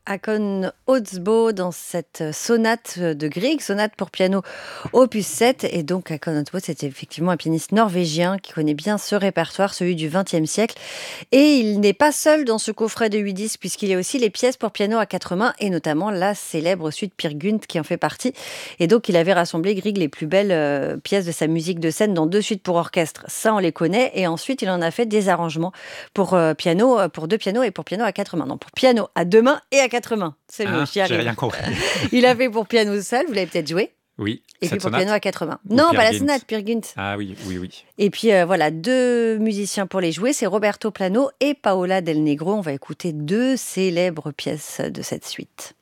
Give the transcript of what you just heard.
Håkon Odsbo dans cette sonate de Grieg, sonate pour piano opus 7. Et donc Håkon Odsbo, c'était effectivement un pianiste norvégien qui connaît bien ce répertoire, celui du XXe siècle. Et il n'est pas seul dans ce coffret de 8 disques, puisqu'il y a aussi les pièces pour piano à 4 mains, et notamment la célèbre suite Peer Gynt qui en fait partie. Et donc il avait rassemblé, Grieg, les plus belles pièces de sa musique de scène dans 2 suites pour orchestre. Ça, on les connaît. Et ensuite, il en a fait des arrangements pour piano, pour 2 pianos et pour piano à 4 mains. Non, pour piano à 2 mains et à 4 mains. C'est mieux, j'y J'ai arrive. rien compris. Il a fait pour piano seul, vous l'avez peut-être joué. Oui, Et puis cette pour sonate piano à 4 mains. ou Non, Peer pas la Gynt? sonate, Peer Gynt. Ah oui, oui, oui. Et puis voilà, 2 musiciens pour les jouer, c'est Roberto Plano et Paola Del Negro. On va écouter 2 célèbres pièces de cette suite.